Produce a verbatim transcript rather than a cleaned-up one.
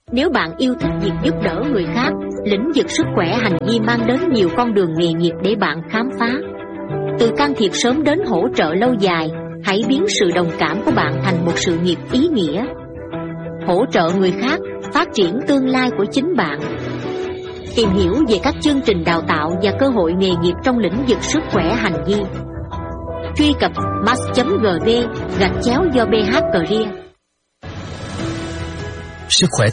Nếu bạn yêu thích việc giúp đỡ người khác, lĩnh vực sức khỏe hành vi mang đến nhiều con đường nghề nghiệp để bạn khám phá. Từ can thiệp sớm đến hỗ trợ lâu dài, hãy biến sự đồng cảm của bạn thành một sự nghiệp ý nghĩa. Hỗ trợ người khác, phát triển tương lai của chính bạn. Tìm hiểu về các chương trình đào tạo và cơ hội nghề nghiệp trong lĩnh vực sức khỏe hành vi. Truy cập mass chấm gv gạch chéo do bh career. Sức khỏe